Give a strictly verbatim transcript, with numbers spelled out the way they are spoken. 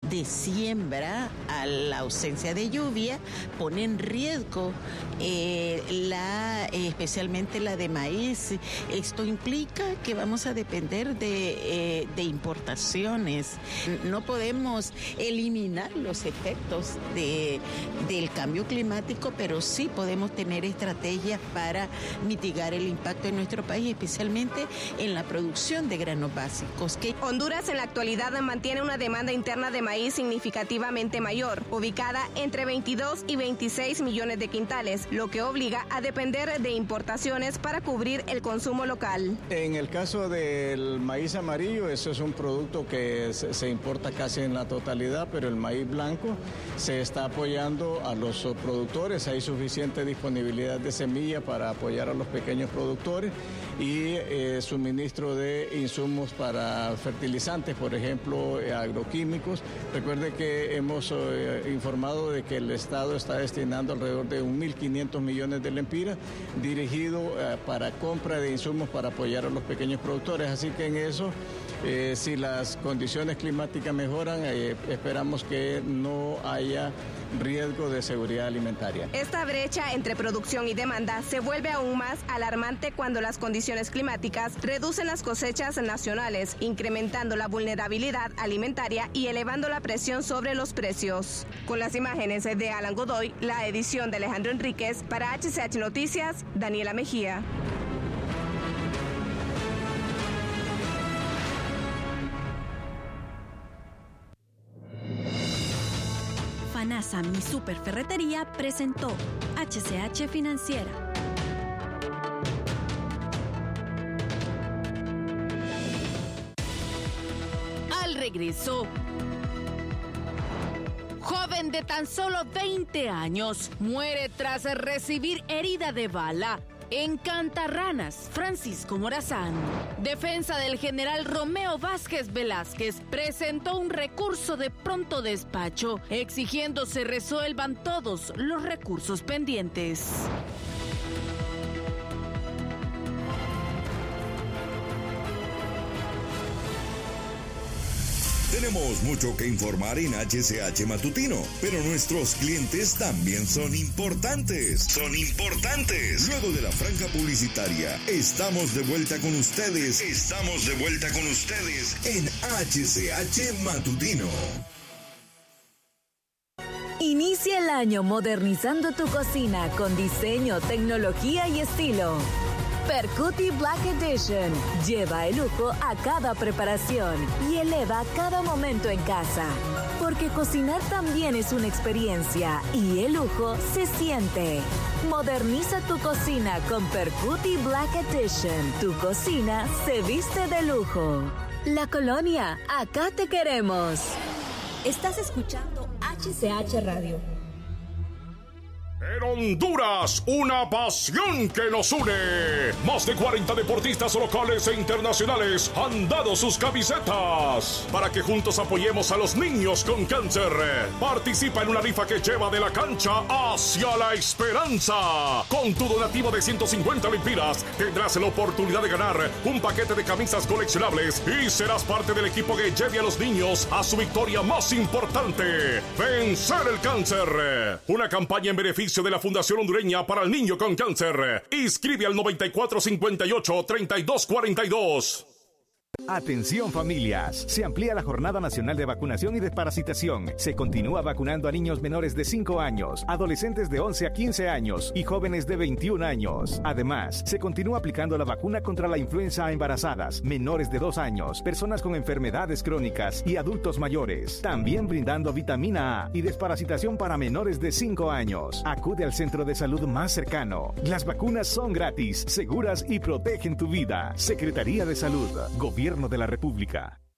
de siembra a la ausencia de lluvia pone en riesgo eh, la, eh, especialmente la de maíz. Esto implica que vamos a depender de, eh, de importaciones. No podemos eliminar los efectos de, del cambio climático, pero sí podemos tener estrategias para mitigar el impacto en nuestro país, especialmente en la producción de granos básicos. Que... Honduras en la actualidad mantiene una demanda interna de maíz significativamente mayor, ubicada entre veintidós y veintiséis millones de quintales, lo que obliga a depender de importaciones para cubrir el consumo local. En el caso del maíz amarillo, eso es un producto que se, se importa casi en la totalidad, pero el maíz blanco se está apoyando a los productores, hay suficiente disponibilidad de semilla para apoyar a los pequeños productores y eh, suministro de insumos para fertilizantes, por ejemplo, eh, agroquímicos. Recuerde que hemos eh, informado de que el Estado está destinando alrededor de mil quinientos millones de lempiras dirigido eh, para compra de insumos para apoyar a los pequeños productores. Así que en eso, eh, si las condiciones climáticas mejoran, eh, esperamos que no haya riesgo de seguridad alimentaria. Esta brecha entre producción y demanda se vuelve aún más alarmante cuando las condiciones climáticas reducen las cosechas nacionales, incrementando la vulnerabilidad alimentaria y elevando la presión sobre los precios. Con las imágenes de Alan Godoy, la edición de Alejandro Enríquez, para H C H Noticias, Daniela Mejía. FANASA Mi Superferretería presentó H C H Financiera. Al regreso, joven de tan solo veinte años muere tras recibir herida de bala en Cantarranas, Francisco Morazán. Defensa del general Romeo Vázquez Velázquez presentó un recurso de pronto despacho exigiendo se resuelvan todos los recursos pendientes. Tenemos mucho que informar en H C H Matutino, pero nuestros clientes también son importantes. Son importantes. Luego de la franja publicitaria, estamos de vuelta con ustedes. Estamos de vuelta con ustedes en H C H Matutino. Inicia el año modernizando tu cocina con diseño, tecnología y estilo. Percuti Black Edition lleva el lujo a cada preparación y eleva cada momento en casa. Porque cocinar también es una experiencia y el lujo se siente. Moderniza tu cocina con Percuti Black Edition. Tu cocina se viste de lujo. La Colonia, acá te queremos. Estás escuchando H C H Radio. En Honduras, una pasión que nos une. Más de cuarenta deportistas locales e internacionales han dado sus camisetas para que juntos apoyemos a los niños con cáncer. Participa en una rifa que lleva de la cancha hacia la esperanza. Con tu donativo de ciento cincuenta lempiras tendrás la oportunidad de ganar un paquete de camisas coleccionables y serás parte del equipo que lleve a los niños a su victoria más importante: vencer el cáncer. Una campaña en beneficio de la Fundación Hondureña para el Niño con Cáncer. Inscribe al noventa y cuatro cincuenta y ocho treinta y dos cuarenta y dos. Atención familias, se amplía la Jornada Nacional de Vacunación y Desparasitación. Se continúa vacunando a niños menores de cinco años, adolescentes de once a quince años y jóvenes de veintiún años. Además, se continúa aplicando la vacuna contra la influenza a embarazadas, menores de dos años, personas con enfermedades crónicas y adultos mayores. También brindando vitamina A y desparasitación para menores de cinco años. Acude al centro de salud más cercano. Las vacunas son gratis, seguras y protegen tu vida. Secretaría de Salud, Gobierno de la República.